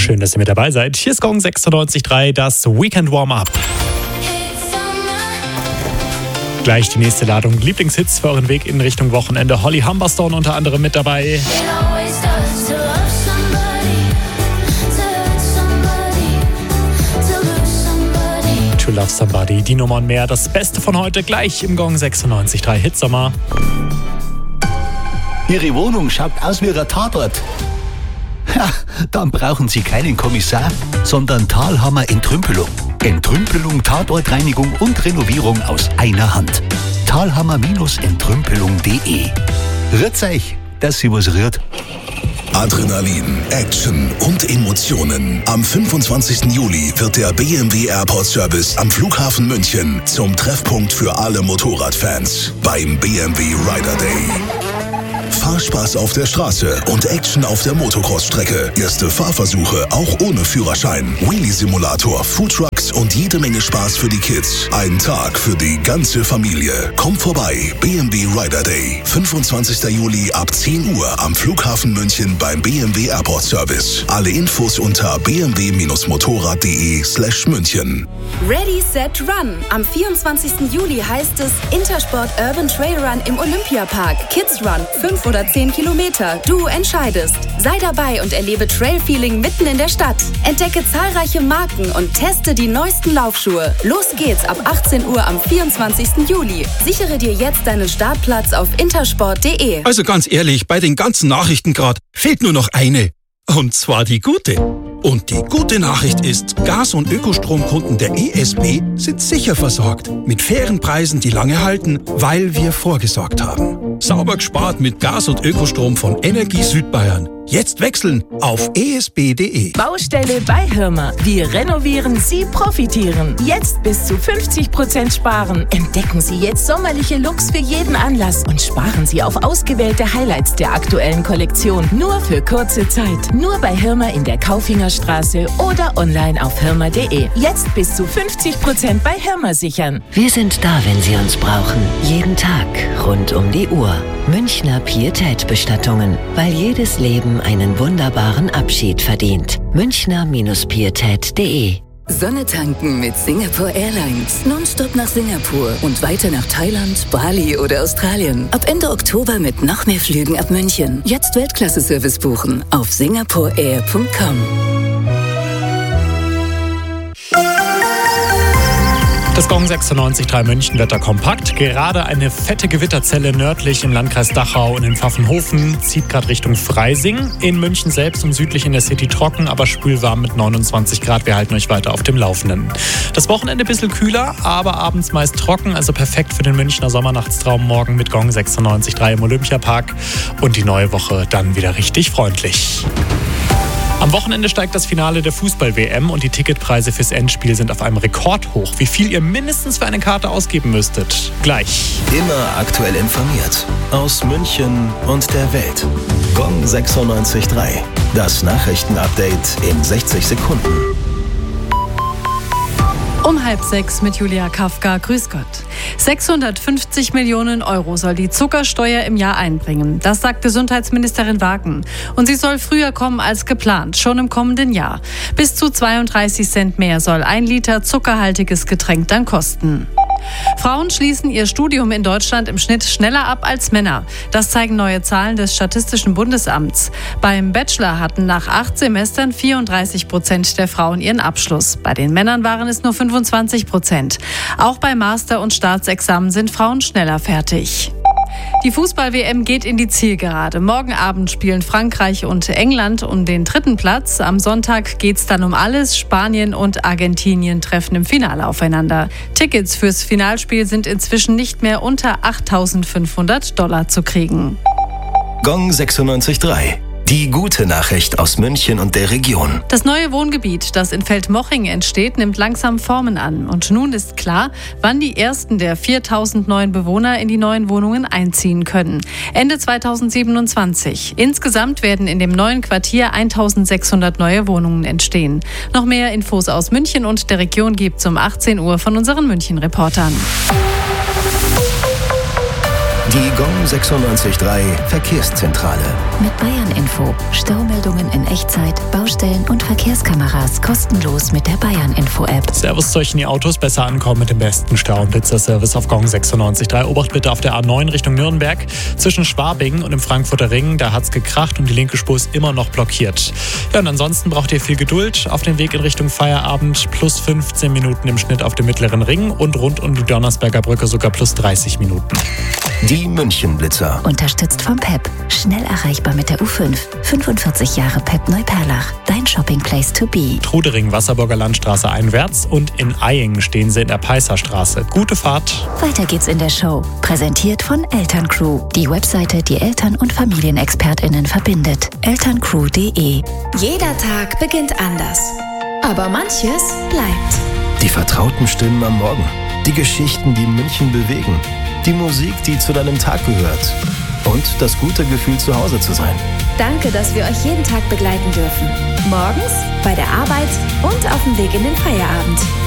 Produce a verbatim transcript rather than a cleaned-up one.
Schön, dass ihr mit dabei seid. Hier ist Gong sechsundneunzig Komma drei, das Weekend Warm-Up. Gleich die nächste Ladung Lieblingshits für euren Weg in Richtung Wochenende. Holly Humberstone unter anderem mit dabei. To Love Somebody, die Nummer und mehr. Das Beste von heute gleich im Gong sechsundneunzig Komma drei Hitsommer. Ihre Wohnung schaut aus wie ein Tatort. Ja, dann brauchen Sie keinen Kommissar, sondern Thalhammer Entrümpelung. Entrümpelung, Tatortreinigung und Renovierung aus einer Hand. Thalhammer Entrümpelung punkt de. Rührt's euch, dass Sie was rührt. Adrenalin, Action und Emotionen. Am fünfundzwanzigsten Juli wird der B M W Airport Service am Flughafen München zum Treffpunkt für alle Motorradfans beim B M W Rider Day. Fahrspaß auf der Straße und Action auf der Motocross-Strecke. Erste Fahrversuche auch ohne Führerschein. Wheelie-Simulator, Foodtrucks und jede Menge Spaß für die Kids. Ein Tag für die ganze Familie. Kommt vorbei, B M W Rider Day. fünfundzwanzigsten Juli ab zehn Uhr am Flughafen München beim B M W Airport Service. Alle Infos unter b m w motorrad punkt de slash München. Ready, Set, Run. Am vierundzwanzigsten Juli heißt es Intersport Urban Trail Run im Olympiapark. Kids Run, fünf oder zehn Kilometer. Du entscheidest. Sei dabei und erlebe Trail-Feeling mitten in der Stadt. Entdecke zahlreiche Marken und teste die neuesten Laufschuhe. Los geht's ab achtzehn Uhr am vierundzwanzigsten Juli. Sichere dir jetzt deinen Startplatz auf intersport punkt de. Also ganz ehrlich, bei den ganzen Nachrichten gerade fehlt nur noch eine. Und zwar die gute. Und die gute Nachricht ist, Gas- und Ökostromkunden der E S B sind sicher versorgt. Mit fairen Preisen, die lange halten, weil wir vorgesorgt haben. Sauber gespart mit Gas- und Ökostrom von Energie Südbayern. Jetzt wechseln auf e s b punkt de. Baustelle bei Hirmer. Wir renovieren, Sie profitieren. Jetzt bis zu fünfzig Prozent sparen. Entdecken Sie jetzt sommerliche Looks für jeden Anlass und sparen Sie auf ausgewählte Highlights der aktuellen Kollektion. Nur für kurze Zeit. Nur bei Hirmer in der Kaufingerstraße oder online auf hirmer punkt de. Jetzt bis zu fünfzig Prozent bei Hirmer sichern. Wir sind da, wenn Sie uns brauchen. Jeden Tag, rund um die Uhr. Münchner Pietät-Bestattungen. Weil jedes Leben einen wunderbaren Abschied verdient. Münchner Pietät punkt de. Sonne tanken mit Singapore Airlines. Nonstop nach Singapur und weiter nach Thailand, Bali oder Australien. Ab Ende Oktober mit noch mehr Flügen ab München. Jetzt Weltklasse-Service buchen auf singapore air punkt com. Das Gong sechsundneunzig Komma drei München-Wetter kompakt. Gerade eine fette Gewitterzelle nördlich im Landkreis Dachau und in Pfaffenhofen zieht gerade Richtung Freising. In München selbst und südlich in der City trocken, aber spülwarm mit neunundzwanzig Grad. Wir halten euch weiter auf dem Laufenden. Das Wochenende ein bisschen kühler, aber abends meist trocken. Also perfekt für den Münchner Sommernachtstraum morgen mit Gong sechsundneunzig Komma drei im Olympiapark. Und die neue Woche dann wieder richtig freundlich. Am Wochenende steigt das Finale der Fußball-W M und die Ticketpreise fürs Endspiel sind auf einem Rekordhoch. Wie viel ihr mindestens für eine Karte ausgeben müsstet. Gleich. Immer aktuell informiert. Aus München und der Welt. Gong sechsundneunzig Komma drei. Das Nachrichtenupdate in sechzig Sekunden. Um halb sechs mit Julia Kafka. Grüß Gott. sechshundertfünfzig Millionen Euro soll die Zuckersteuer im Jahr einbringen. Das sagt Gesundheitsministerin Wagen. Und sie soll früher kommen als geplant, schon im kommenden Jahr. Bis zu zweiunddreißig Cent mehr soll ein Liter zuckerhaltiges Getränk dann kosten. Frauen schließen ihr Studium in Deutschland im Schnitt schneller ab als Männer. Das zeigen neue Zahlen des Statistischen Bundesamts. Beim Bachelor hatten nach acht Semestern vierunddreißig Prozent der Frauen ihren Abschluss. Bei den Männern waren es nur fünfundzwanzig Prozent. Auch bei Master- und Staatsexamen sind Frauen schneller fertig. Die Fußball-W M geht in die Zielgerade. Morgen Abend spielen Frankreich und England um den dritten Platz. Am Sonntag geht's dann um alles. Spanien und Argentinien treffen im Finale aufeinander. Tickets fürs Finalspiel sind inzwischen nicht mehr unter achttausendfünfhundert Dollar zu kriegen. Gong sechsundneunzig Komma drei. Die gute Nachricht aus München und der Region. Das neue Wohngebiet, das in Feldmoching entsteht, nimmt langsam Formen an. Und nun ist klar, wann die ersten der viertausend neuen Bewohner in die neuen Wohnungen einziehen können. Ende zweitausendsiebenundzwanzig. Insgesamt werden in dem neuen Quartier eintausendsechshundert neue Wohnungen entstehen. Noch mehr Infos aus München und der Region gibt's um achtzehn Uhr von unseren München-Reportern. Die Gong sechsundneunzig Komma drei Verkehrszentrale. Mit Bayern Info. Staumeldungen in Echtzeit, Baustellen und Verkehrskameras kostenlos mit der Bayern-Info-App. Servus, soll ich in die Autos besser ankommen mit dem besten Stau- und Pizzaservice auf Gong sechsundneunzig Komma drei. Obacht bitte auf der A neun Richtung Nürnberg zwischen Schwabing und dem Frankfurter Ring. Da hat's gekracht und die linke Spur ist immer noch blockiert. Ja, und ansonsten braucht ihr viel Geduld auf den Weg in Richtung Feierabend. Plus fünfzehn Minuten im Schnitt auf dem mittleren Ring und rund um die Donnersberger Brücke sogar plus dreißig Minuten. Die München-Blitzer. Unterstützt vom P E P. Schnell erreichbar mit der U fünf. fünfundvierzig Jahre P E P Neuperlach. Dein Shopping Place to be. Trudering, Wasserburger Landstraße einwärts und in Eying stehen sie in der Peisserstraße. Gute Fahrt. Weiter geht's in der Show. Präsentiert von Elterncrew. Die Webseite, die Eltern- und FamilienexpertInnen verbindet. elterncrew punkt de. Jeder Tag beginnt anders. Aber manches bleibt. Die vertrauten Stimmen am Morgen. Die Geschichten, die München bewegen. Die Musik, die zu deinem Tag gehört. Und das gute Gefühl, zu Hause zu sein. Danke, dass wir euch jeden Tag begleiten dürfen. Morgens, bei der Arbeit und auf dem Weg in den Feierabend.